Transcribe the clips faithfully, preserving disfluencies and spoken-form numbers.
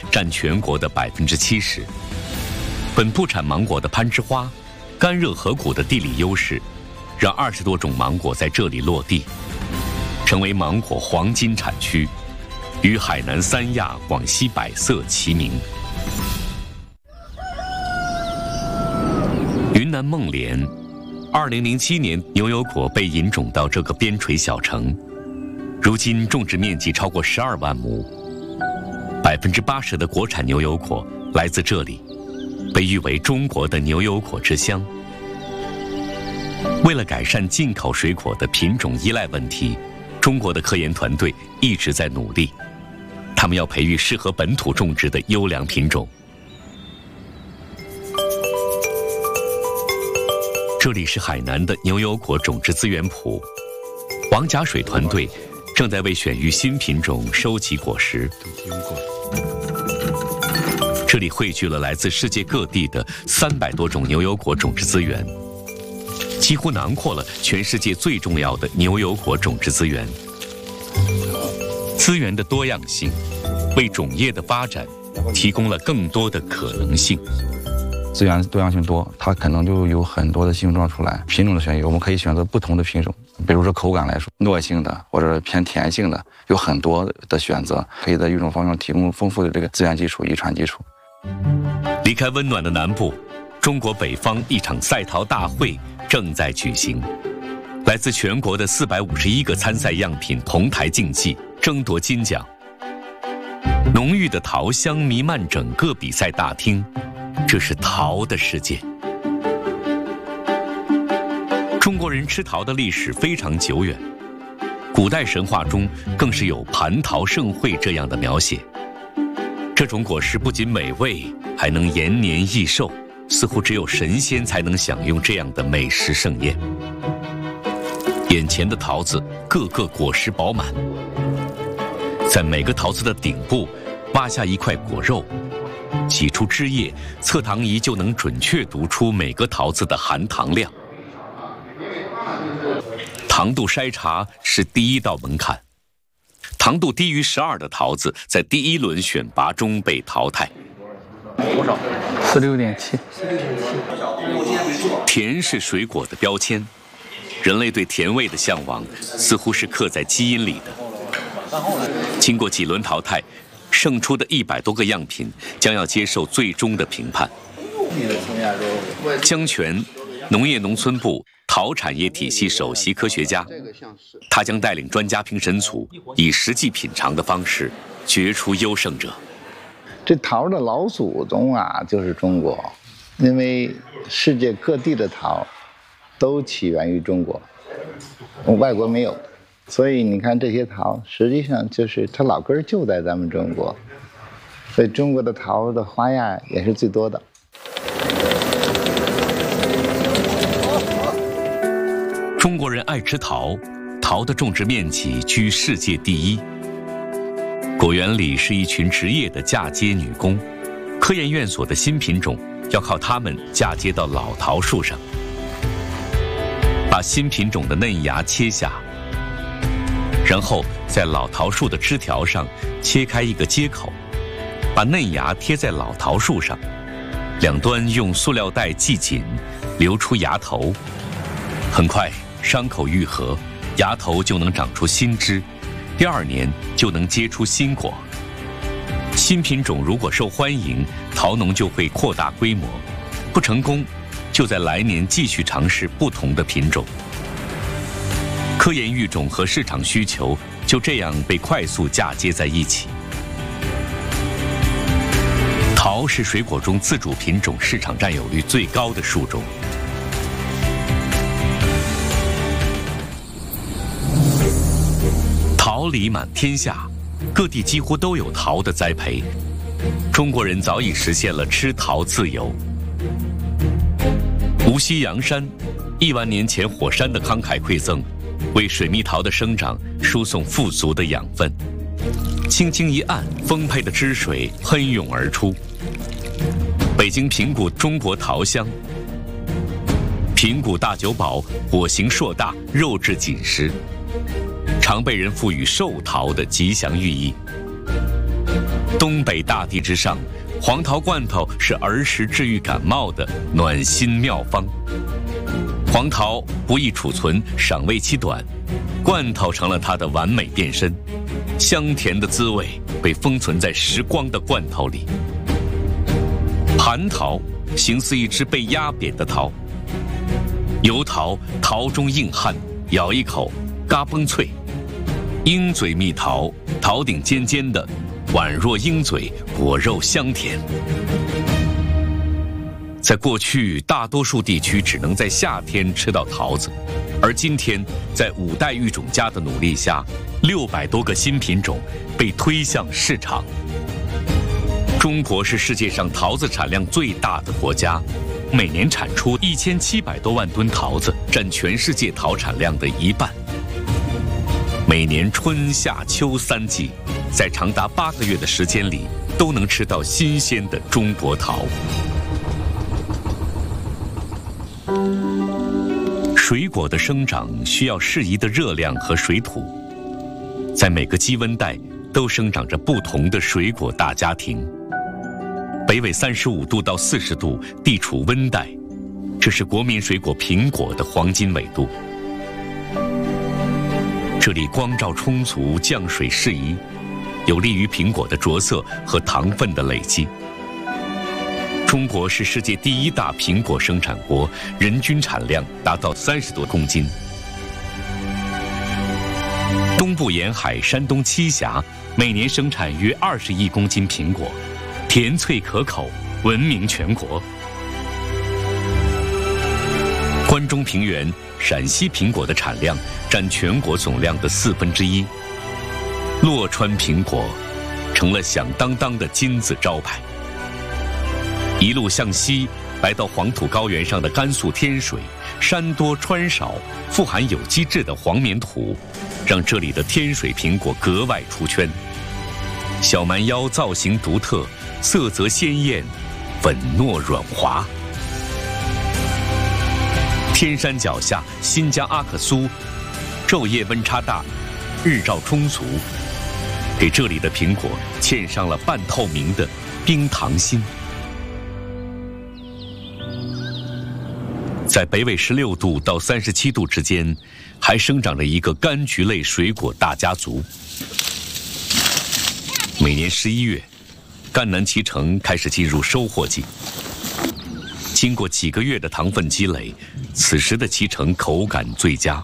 占全国的百分之七十。本土产芒果的攀枝花、干热河谷的地理优势，让二十多种芒果在这里落地，成为芒果黄金产区，与海南三亚、广西百色齐名。云南孟连，二零零七年牛油果被引种到这个边陲小城，如今种植面积超过十二万亩，百分之八十的国产牛油果来自这里，被誉为中国的牛油果之乡。为了改善进口水果的品种依赖问题，中国的科研团队一直在努力，他们要培育适合本土种植的优良品种。这里是海南的牛油果种植资源铺，王家水团队正在为选育新品种收集果实。这里汇聚了来自世界各地的三百多种牛油果种植资源，几乎囊括了全世界最重要的牛油果种植资源。资源的多样性，为种业的发展提供了更多的可能性。 资源多样性多，它可能就有很多的形状出来。品种的选育，我们可以选择不同的品种，比如说口感来说，糯性的或者偏甜性的，有很多的选择，可以在育种方面提供丰富的这个资源基础、遗传基础。 离开温暖的南部，中国北方一场赛陶大会正在举行，来自全国的四百五十一个参赛样品同台竞技，争夺金奖。浓郁的陶香弥漫整个比赛大厅，这是陶的世界。中国人吃陶的历史非常久远，古代神话中更是有蟠桃盛会这样的描写。这种果实不仅美味，还能延年益寿，似乎只有神仙才能享用这样的美食盛宴。眼前的桃子个个果实饱满，在每个桃子的顶部挖下一块果肉，挤出汁液，测糖仪就能准确读出每个桃子的含糖量。糖度筛查是第一道门槛，糖度低于十二的桃子在第一轮选拔中被淘汰。 多少？十六点七。 甜是水果的标签，人类对甜味的向往似乎是刻在基因里的。经过几轮淘汰，胜出的一百多个样品将要接受最终的评判。江泉，农业农村部陶产业体系首席科学家，他将带领专家评审组以实际品尝的方式决出优胜者。 这桃的老祖宗啊，就是中国，因为世界各地的桃都起源于中国，外国没有。所以你看这些桃，实际上就是它老根就在咱们中国，所以中国的桃的花样也是最多的。 中国人爱吃桃，桃的种植面积居世界第一。果园里是一群职业的嫁接女工，科研院所的新品种要靠它们嫁接到老桃树上，把新品种的嫩芽切下，然后在老桃树的枝条上切开一个接口，把嫩芽贴在老桃树上，两端用塑料袋系紧，留出芽头。很快伤口愈合，芽头就能长出新枝，第二年就能结出新果。新品种如果受欢迎，桃农就会扩大规模；不成功，就在来年继续尝试不同的品种。科研育种和市场需求就这样被快速嫁接在一起。桃是水果中自主品种市场占有率最高的树种。桃李满天下，各地几乎都有桃的栽培。中国人早已实现了吃桃自由。无锡阳山，亿万年前火山的慷慨馈赠，为水蜜桃的生长输送富足的养分。轻轻一按，丰沛的汁水喷涌而出。北京平谷中国桃乡，平谷大酒保果形硕大，肉质紧实，常被人赋予寿桃的吉祥寓意。 东北大地之上，黄桃罐头是儿时治愈感冒的暖心妙方。黄桃不易储存，赏味期短，罐头成了它的完美变身。香甜的滋味被封存在时光的罐头里。蟠桃形似一只被压扁的桃，油桃桃中硬汉，咬一口嘎嘣脆。鹰嘴蜜桃桃顶尖尖的，宛若鹰嘴，果肉香甜。在过去，大多数地区只能在夏天吃到桃子，而今天，在五代育种家的努力下，六百多个新品种被推向市场。中国是世界上桃子产量最大的国家，每年产出一千七百多万吨桃子，占全世界桃产量的一半。每年春夏秋三季，在长达八个月的时间里，都能吃到新鲜的中国桃。水果的生长需要适宜的热量和水土，在每个基温带都生长着不同的水果大家庭。北纬三十五度到四十度地处温带，这是国民水果苹果的黄金纬度。这里光照充足，降水适宜，有利于苹果的着色和糖分的累积。中国是世界第一大苹果生产国，人均产量达到三十多公斤。东部沿海山东栖霞每年生产约二十亿公斤苹果，甜脆可口，闻名全国。关中平原陕西苹果的产量占全国总量的四分之一，洛川苹果成了响当当的金字招牌。一路向西，来到黄土高原上的甘肃天水，山多川少，富含有机质的黄棉土，让这里的天水苹果格外出圈。小蛮腰造型独特，色泽鲜艳，粉糯软滑。天山脚下，新疆阿克苏，昼夜温差大，日照充足，给这里的苹果嵌上了半透明的冰糖心。在北纬十六度到三十七度之间，还生长着一个柑橘类水果大家族。每年十一月，赣南脐橙开始进入收获季。经过几个月的糖分积累，此时的脐橙口感最佳。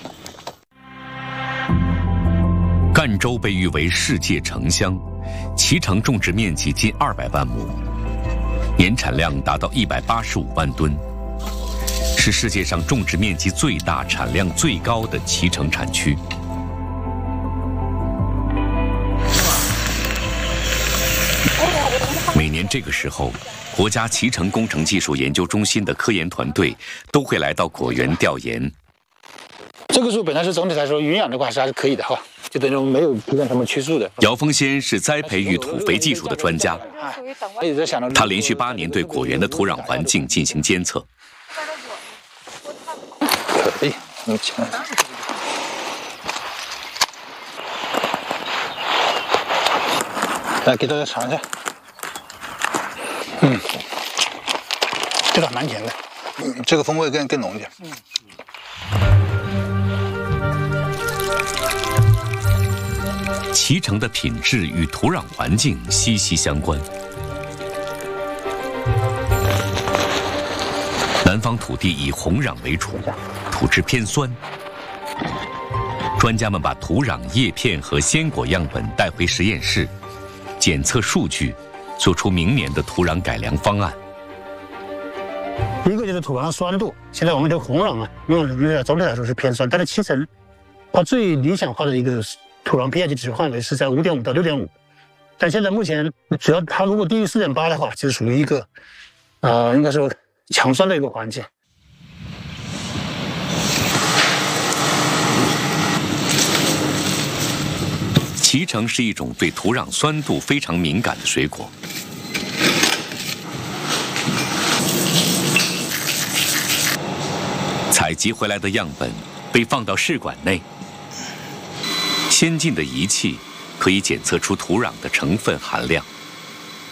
赣州被誉为世界橙乡，脐橙种植面积近二百万亩，年产量达到一百八十五万吨。是世界上种植面积最大、产量最高的脐橙产区。每年这个时候，国家脐橙工程技术研究中心的科研团队都会来到果园调研。 这个树本来是总体来说营养的话是还是可以的哈，就等于没有出现什么去树的。 姚峰先是栽培与土肥技术的专家，他连续八年对果园的土壤环境进行监测。 可以，你起来。来，给大家尝一下。嗯，这个蛮甜的，嗯，这个风味更更浓一点。嗯。 脐橙的品质与土壤环境息息相关。南方土地以红壤为主，土质偏酸。专家们把土壤、叶片和鲜果样本带回实验室，检测数据，做出明年的土壤改良方案。 一个就是土壤酸度，现在我们这红壤啊，用总体来说是偏酸，但是脐橙它最理想化的一个土壤 pH 值范围是在五点五到六点五，但现在目前只要它如果低于四点八的话，就是属于一个呃，应该说强酸的一个环境。 脐橙是一种对土壤酸度非常敏感的水果。采集回来的样本被放到试管内，先进的仪器可以检测出土壤的成分含量。